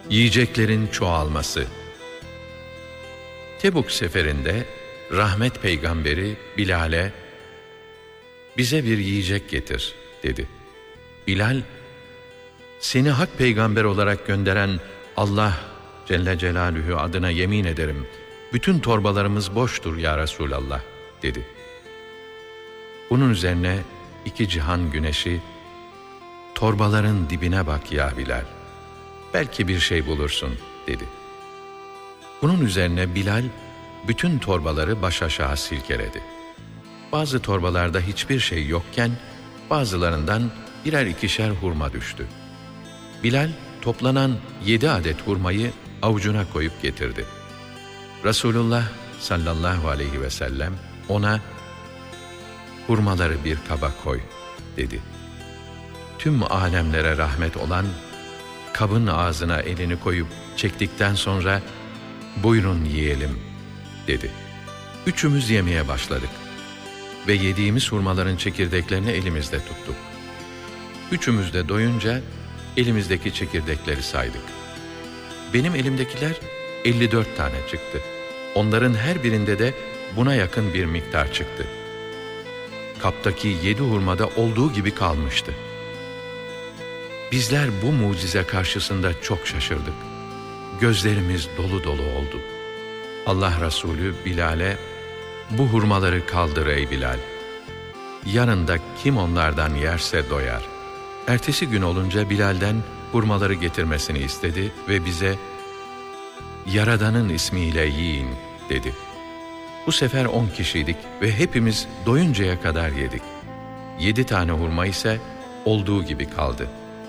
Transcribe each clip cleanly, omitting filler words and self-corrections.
Yiyeceklerin çoğalması. Tebuk seferinde rahmet peygamberi Bilal'e "Bize bir yiyecek getir," dedi. Bilal, "Seni hak peygamber olarak gönderen Allah Celle Celaluhu adına yemin ederim, bütün torbalarımız boştur ya Resulallah," dedi. Bunun üzerine iki cihan güneşi, "Torbaların dibine bak ya Bilal, belki bir şey bulursun," dedi. Bunun üzerine Bilal bütün torbaları baş aşağı silkeledi. Bazı torbalarda hiçbir şey yokken bazılarından birer ikişer hurma düştü. Bilal toplanan 7 adet hurmayı avucuna koyup getirdi. Resulullah sallallahu aleyhi ve sellem ona "Hurmaları bir kaba koy," dedi. Tüm alemlere rahmet olan kabın ağzına elini koyup çektikten sonra "Buyurun yiyelim," dedi. Üçümüz yemeye başladık ve yediğimiz hurmaların çekirdeklerini elimizde tuttuk. Üçümüz de doyunca elimizdeki çekirdekleri saydık. Benim elimdekiler 54 tane çıktı. Onların her birinde de buna yakın bir miktar çıktı. Kaptaki 7 hurmada olduğu gibi kalmıştı. Bizler bu mucize karşısında çok şaşırdık. Gözlerimiz dolu dolu oldu. Allah Resulü Bilal'e "Bu hurmaları kaldır ey Bilal. Yarın da kim onlardan yerse doyar." Ertesi gün olunca Bilal'den hurmaları getirmesini istedi ve bize "Yaradan'ın ismiyle yiyin," dedi. Bu sefer 10 kişiydik ve hepimiz doyuncaya kadar yedik. 7 tane hurma ise olduğu gibi kaldı.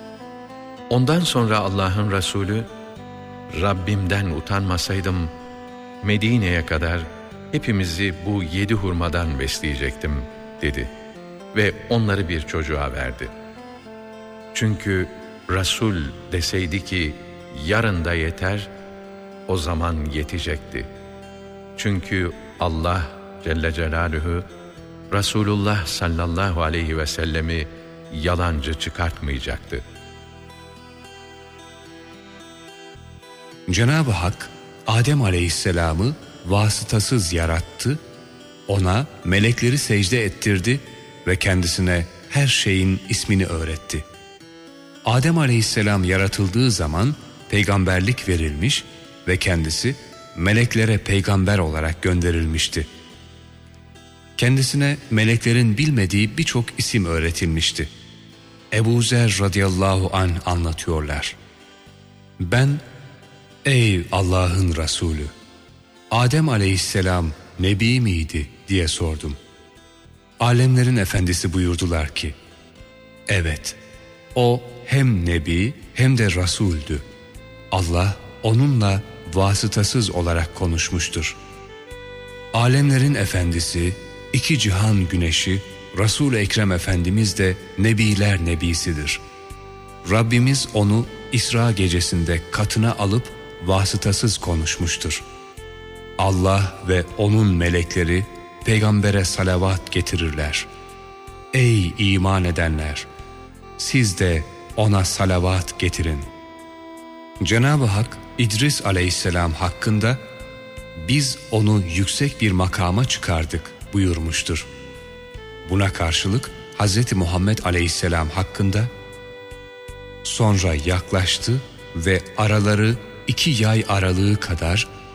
Ondan sonra Allah'ın Resulü, "Rabbimden utanmasaydım Medine'ye kadar hepimizi bu 7 hurmadan besleyecektim," dedi ve onları bir çocuğa verdi. Çünkü Resul deseydi ki yarın da yeter, o zaman yetecekti. Çünkü Allah Celle Celaluhu Resulullah sallallahu aleyhi ve sellemi yalancı çıkartmayacaktı. Cenab-ı Hak Adem aleyhisselamı vasıtasız yarattı, ona melekleri secde ettirdi ve kendisine her şeyin ismini öğretti. Adem aleyhisselam yaratıldığı zaman peygamberlik verilmiş ve kendisi meleklere peygamber olarak gönderilmişti. Kendisine meleklerin bilmediği birçok isim öğretilmişti. Ebu Zer radıyallahu anh anlatıyorlar. Ben, "Ey Allah'ın Resulü, Adem aleyhisselam nebi miydi?" diye sordum. Alemlerin efendisi buyurdular ki, "Evet, o hem nebi hem de rasuldü. Allah onunla vasıtasız olarak konuşmuştur." Alemlerin efendisi, iki cihan güneşi, Resul-i Ekrem Efendimiz de nebiler nebisidir. Rabbimiz onu İsra gecesinde katına alıp vasıtasız konuşmuştur. Allah ve onun melekleri peygambere salavat getirirler. Ey iman edenler! Siz de ona salavat getirin. Cenab-ı Hak İdris aleyhisselam hakkında biz onu yüksek bir makama çıkardık buyurmuştur. Buna karşılık Hz. Muhammed aleyhisselam hakkında sonra yaklaştı ve araları 2 yay aralığı kadar